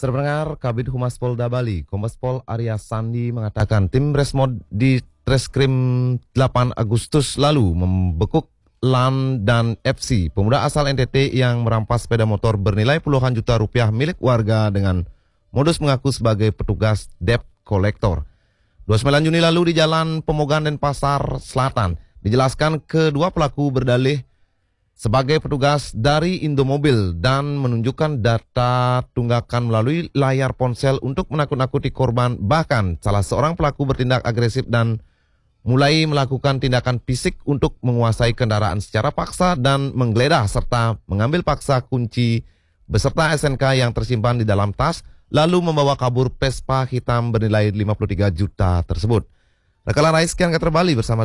Pendengar, Kabid Humas Polda Bali, Kombes Pol Arya Sandi mengatakan tim Resmod di Treskrim 8 Agustus lalu membekuk LAN dan FC, pemuda asal NTT yang merampas sepeda motor bernilai puluhan juta rupiah milik warga dengan modus mengaku sebagai petugas debt collector. 29 Juni lalu di Jalan Pemogan Denpasar Selatan, dijelaskan kedua pelaku berdalih sebagai petugas dari Indomobil dan menunjukkan data tunggakan melalui layar ponsel untuk menakut-nakuti korban. Bahkan salah seorang pelaku bertindak agresif dan mulai melakukan tindakan fisik untuk menguasai kendaraan secara paksa dan menggeledah serta mengambil paksa kunci beserta SNK yang tersimpan di dalam tas, lalu membawa kabur Vespa hitam bernilai 53 juta tersebut. Rekan Rais, sekian kata Bali bersama